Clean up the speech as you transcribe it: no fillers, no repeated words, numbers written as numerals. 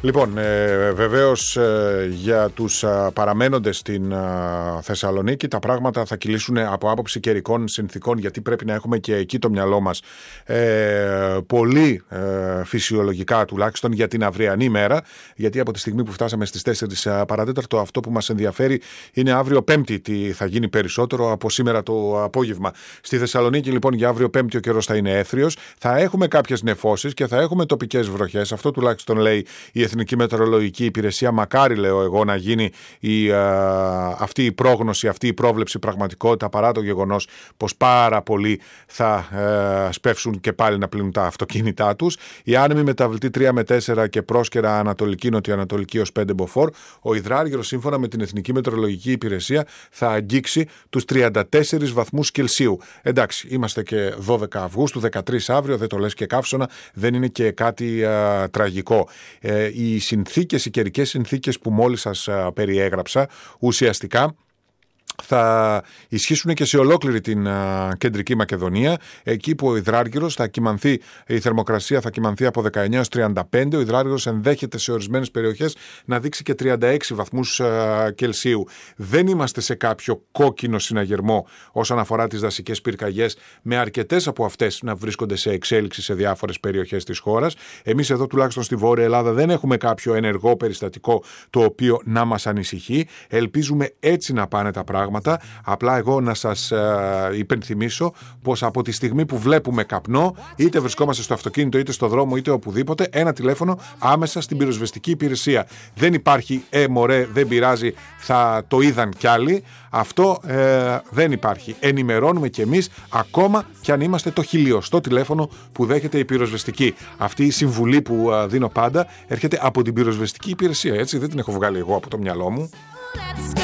Λοιπόν, βεβαίως για τους παραμένοντες στην Θεσσαλονίκη τα πράγματα θα κυλήσουν από άποψη καιρικών συνθήκων, γιατί πρέπει να έχουμε και εκεί το μυαλό μας πολύ φυσιολογικά, τουλάχιστον για την αυριανή μέρα, γιατί από τη στιγμή που φτάσαμε στις 4 παρατέταρτο, αυτό που μας ενδιαφέρει είναι αύριο Πέμπτη τι θα γίνει περισσότερο από σήμερα το απόγευμα. Στη Θεσσαλονίκη λοιπόν για αύριο Πέμπτη ο καιρός θα είναι έθριος, θα έχουμε κάποιες νεφώσεις και θα έχουμε τοπικές βροχές. Αυτό τουλάχιστον λέει η Εθνική Μετεωρολογική Υπηρεσία. Μακάρι, λέω εγώ, να γίνει αυτή η πρόγνωση, αυτή η πρόβλεψη πραγματικότητα, παρά το γεγονός πως πάρα πολλοί θα σπεύσουν και πάλι να πλύνουν τα αυτοκίνητά τους. Η άνεμη μεταβλητή 3 με 4 και πρόσκαιρα ανατολική, νοτιοανατολική ως 5 μποφόρ. Ο υδράργυρος, σύμφωνα με την Εθνική Μετεωρολογική Υπηρεσία, θα αγγίξει τους 34 βαθμούς Κελσίου. Εντάξει, είμαστε και 12 Αυγούστου, 13 αύριο, δεν το λες και καύσωνα, δεν είναι και κάτι τραγικό. Οι συνθήκες, οι καιρικές συνθήκες που μόλις σας περιέγραψα, ουσιαστικά θα ισχύσουν και σε ολόκληρη την κεντρική Μακεδονία, εκεί που ο υδράργυρος θα κυμανθεί, η θερμοκρασία θα κυμανθεί από 19 έως 35, ο υδράργυρος ενδέχεται σε ορισμένες περιοχές να δείξει και 36 βαθμούς Κελσίου. Δεν είμαστε σε κάποιο κόκκινο συναγερμό όσον αφορά τις δασικές πυρκαγιές, με αρκετές από αυτές να βρίσκονται σε εξέλιξη σε διάφορες περιοχές της χώρας. Εμείς εδώ τουλάχιστον στη Βόρεια Ελλάδα δεν έχουμε κάποιο ενεργό περιστατικό το οποίο να μας ανησυχεί. Ελπίζουμε έτσι να πάνε τα πράγματα. Απλά εγώ να σας υπενθυμίσω πως από τη στιγμή που βλέπουμε καπνό, είτε βρισκόμαστε στο αυτοκίνητο, είτε στο δρόμο, είτε οπουδήποτε, ένα τηλέφωνο άμεσα στην πυροσβεστική υπηρεσία. Δεν υπάρχει μωρέ, δεν πειράζει, θα το είδαν κι άλλοι. Αυτό δεν υπάρχει. Ενημερώνουμε κι εμείς, ακόμα κι αν είμαστε το 1000 τηλέφωνο που δέχεται η πυροσβεστική. Αυτή η συμβουλή που δίνω πάντα έρχεται από την πυροσβεστική υπηρεσία, έτσι, δεν την έχω βγάλει εγώ από το μυαλό μου.